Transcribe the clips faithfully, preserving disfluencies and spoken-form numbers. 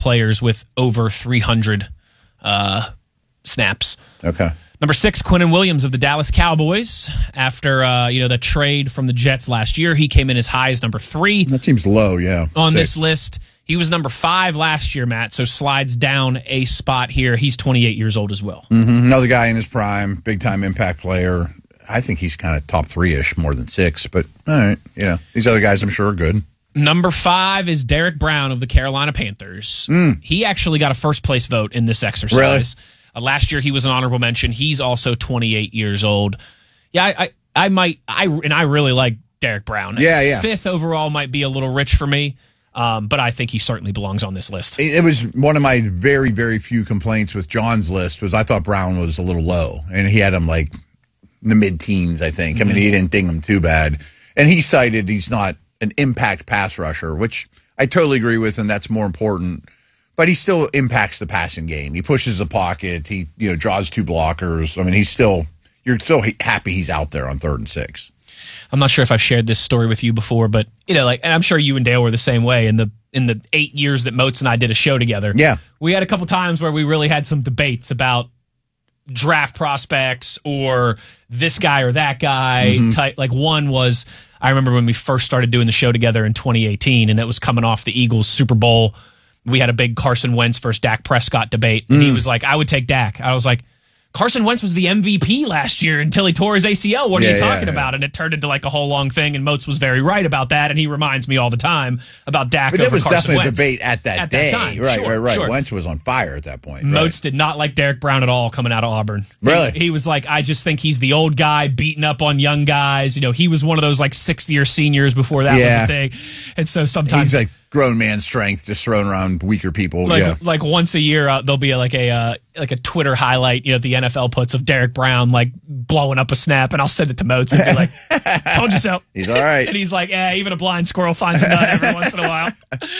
players with over three hundred uh, snaps. Okay. Number six, Quinnen Williams of the Dallas Cowboys. After uh, you know the trade from the Jets last year, he came in as high as number three. That seems low, yeah. On Six. this list. He was number five last year, Matt, so slides down a spot here. He's twenty-eight years old as well. Mm-hmm. Another guy in his prime, big-time impact player. I think he's kind of top three-ish, more than six. But, all right, you know, these other guys I'm sure are good. Number five is Derek Brown of the Carolina Panthers. Mm. He actually got a first-place vote in this exercise. Really? Uh, last year, he was an honorable mention. He's also twenty-eight years old. Yeah, I, I, I might, I and I really like Derek Brown. Yeah, yeah. Fifth overall might be a little rich for me. Um, but I think he certainly belongs on this list. It was one of my very, very few complaints with John's list was I thought Brown was a little low, and he had him like in the mid-teens, I think. Mm-hmm. I mean, he didn't ding him too bad. And he cited he's not an impact pass rusher, which I totally agree with, and that's more important. But he still impacts the passing game. He pushes the pocket. He, you know, draws two blockers. I mean, he's still you're still happy he's out there on third and six. I'm not sure if I've shared this story with you before, but you know, like, and I'm sure you and Dale were the same way in the in the eight years that Moats and I did a show together. Yeah, we had a couple times where we really had some debates about draft prospects or this guy or that guy mm-hmm. type. Like one was, I remember when we first started doing the show together in twenty eighteen, and it was coming off the Eagles Super Bowl. We had a big Carson Wentz versus Dak Prescott debate, and mm. he was like, "I would take Dak." I was like, Carson Wentz was the M V P last year until he tore his A C L. What are yeah, you talking yeah, about? yeah. And it turned into like a whole long thing, and Moats was very right about that, and he reminds me all the time about Dak but over it was Carson definitely Wentz. a debate at that at day. That time. Right, sure, right, right. Sure. Wentz was on fire at that point. Moats right. did not like Derek Brown at all coming out of Auburn. Really? He, he was like, I just think he's the old guy beating up on young guys. You know, he was one of those like sixth-year seniors before that yeah. was a thing. And so sometimes... He's like grown man strength just thrown around weaker people. Like, yeah. like once a year, uh, there'll be a, like a uh, like a Twitter highlight, you know, the N F L puts of Derek Brown like blowing up a snap, and I'll send it to Moats and be like, "Told you so." He's all right, and he's like, "Yeah, even a blind squirrel finds a nut every once in a while."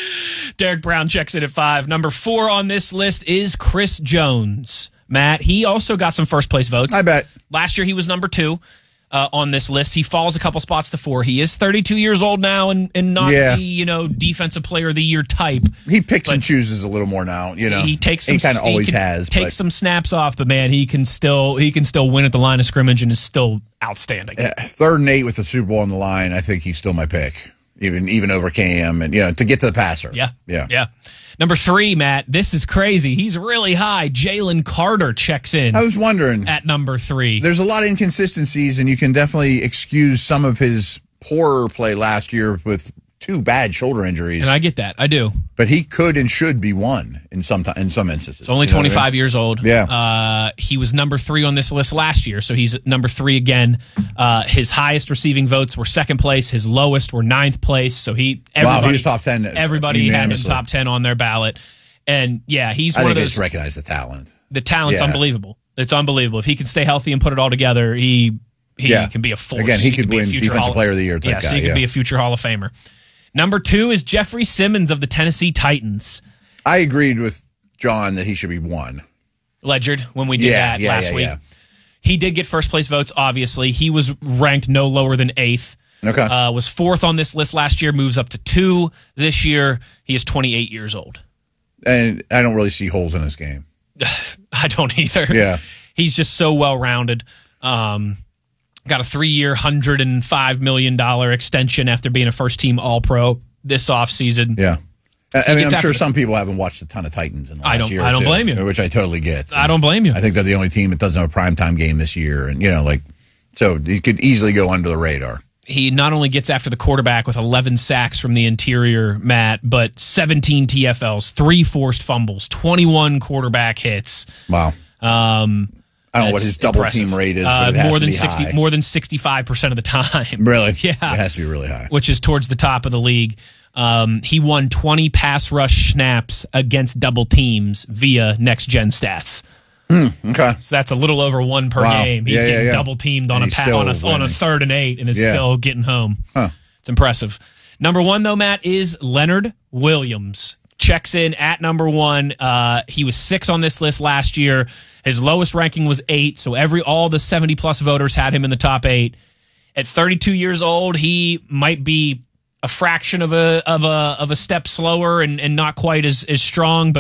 Derek Brown checks in at five. Number four on this list is Chris Jones. Matt, he also got some first place votes. I bet Last year he was number two. Uh, on this list, he falls a couple spots to four. He is thirty-two years old now, and, and not yeah. the you know defensive player of the year type. He picks and chooses a little more now. You know, he takes some, he kind of always can has. Take but. some snaps off, but man, he can still he can still win at the line of scrimmage and is still outstanding. Yeah, third and eight with the Super Bowl on the line, I think he's still my pick, even even over Cam, and you know to get to the passer. Yeah, yeah, yeah. Number three, Matt, this is crazy. He's really high. Jalen Carter checks in. I was wondering. At number three. There's a lot of inconsistencies, and you can definitely excuse some of his poorer play last year with two bad shoulder injuries. And I get that. I do. But he could and should be one in some t- in some instances. He's only you know twenty-five what I mean? years old. Yeah. Uh, he was number three on this list last year, so he's number three again. Uh, his highest receiving votes were second place. His lowest were ninth place. So he everybody, wow, he was top ten. Everybody had him top ten on their ballot. And yeah, he's I one think of they those. just recognize the talent. The talent's yeah. unbelievable. It's unbelievable. If he can stay healthy and put it all together, he he yeah. can be a force. Again, he, he could be win a future Defensive Hall Player of the Year type yes, guy. he could yeah. be a future Hall of Famer. Number two is Jeffrey Simmons of the Tennessee Titans. I agreed with John that he should be one. Ledgered when we did yeah, that yeah, last yeah, week. Yeah. He did get first place votes, obviously. He was ranked no lower than eighth. Okay. Uh, was fourth on this list last year, moves up to two this year. He is twenty-eight years old. And I don't really see holes in his game. I don't either. Yeah. He's just so well-rounded. Um, got a three-year, one hundred five million dollars extension after being a first-team All-Pro this offseason. Yeah. I, I mean, I'm sure the, some people haven't watched a ton of Titans in the last I don't, year. I don't too, blame you. Which I totally get. I don't blame you. I think they're the only team that doesn't have a primetime game this year. And, you know, like, so he could easily go under the radar. He not only gets after the quarterback with eleven sacks from the interior, Matt, but seventeen T F Ls, three forced fumbles, twenty-one quarterback hits. Wow. Um, I don't know what his double impressive. team rate is, uh, but it has more to than be sixty, high. more than sixty-five percent of the time. Really? Yeah. It has to be really high. Which is towards the top of the league. Um, he won twenty pass rush snaps against double teams via Next Gen Stats. Hmm, okay. So that's a little over one per Wow. game. He's Yeah, yeah, getting yeah. double teamed on a, he's pa- still on, a, on a winning. third and eight and is Yeah. still getting home. Huh. It's impressive. Number one, though, Matt, is Leonard Williams. Checks in at number one. Uh, he was six on this list last year. His lowest ranking was eight, so every all the seventy-plus voters had him in the top eight. At thirty-two years old, he might be a fraction of a of a of a step slower and, and not quite as as strong, but